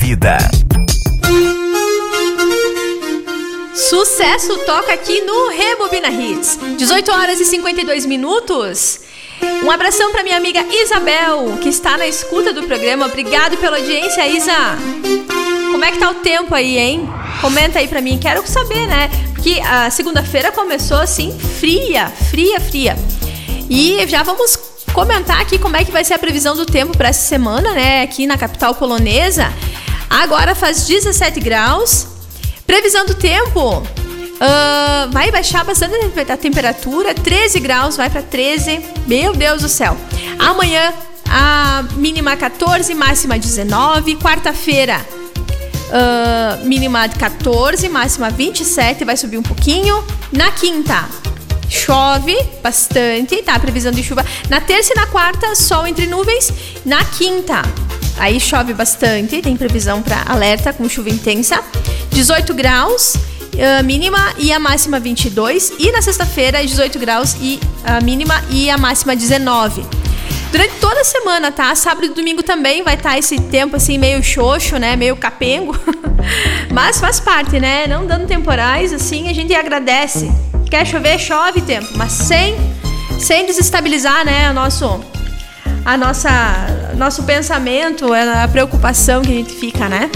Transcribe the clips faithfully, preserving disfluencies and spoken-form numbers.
vida. Sucesso toca aqui no Rebobina Hits. dezoito horas e cinquenta e dois minutos. Um abração para minha amiga Isabel, que está na escuta do programa. Obrigado pela audiência, Isa. Como é que tá o tempo aí, hein? Comenta aí pra mim, quero saber, né? Porque a segunda-feira começou assim, fria, fria, fria. E já vamos comentar aqui como é que vai ser a previsão do tempo para essa semana, né? Aqui na capital polonesa. Agora faz dezessete graus. Previsão do tempo, uh, vai baixar bastante a temperatura, treze graus, vai para treze, meu Deus do céu. Amanhã a mínima catorze, máxima dezenove, quarta-feira uh, mínima catorze, máxima vinte e sete, vai subir um pouquinho. Na quinta chove bastante, tá? Previsão de chuva. Na terça e na quarta, sol entre nuvens. Na quinta, aí chove bastante, tem previsão para alerta com chuva intensa. dezoito graus, a mínima e a máxima vinte e dois. E na sexta-feira, dezoito graus e a mínima e a máxima dezenove. Durante toda a semana, tá? Sábado e domingo também vai estar esse tempo assim meio xoxo, né? Meio capengo. Mas faz parte, né? Não dando temporais, assim, a gente agradece. Quer chover, chove tempo, mas sem, sem desestabilizar, né? O nosso, a nossa, nosso pensamento, a preocupação que a gente fica, né?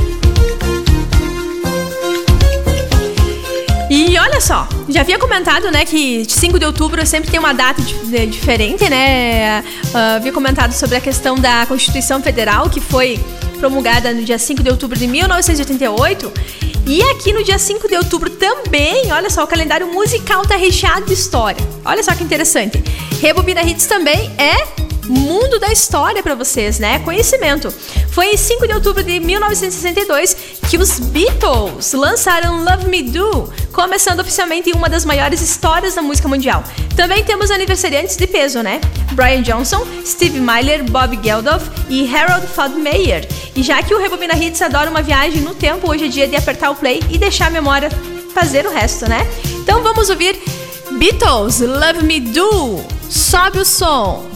E olha só, já havia comentado, né, que cinco de outubro sempre tem uma data diferente, né? Uh, havia comentado sobre a questão da Constituição Federal, que foi promulgada no dia cinco de outubro de mil novecentos e oitenta e oito. E aqui no dia cinco de outubro também, olha só, o calendário musical tá recheado de história. Olha só que interessante. Rebobina Hits também é mundo da história para vocês, né? Conhecimento. Foi em cinco de outubro de mil novecentos e sessenta e dois que os Beatles lançaram Love Me Do, começando oficialmente uma das maiores histórias da música mundial. Também temos aniversariantes de peso, né? Brian Johnson, Steve Miller, Bob Geldof e Harold Faltermeyer. E já que o Rebobina Hits adora uma viagem no tempo, hoje é dia de apertar o play e deixar a memória fazer o resto, né? Então vamos ouvir Beatles, Love Me Do. Sobe o som.